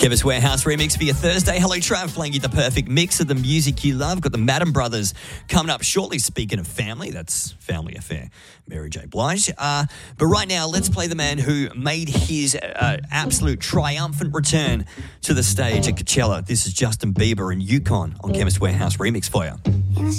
Chemist Warehouse remix for your Thursday. Hello, Trav, playing you the perfect mix of the music you love. Got the Madden Brothers coming up shortly. Speaking of family, that's Family Affair, Mary J. Blige. But right now, let's play the man who made his absolute triumphant return to the stage at Coachella. This is Justin Bieber and Yukon on Chemist Warehouse remix for you.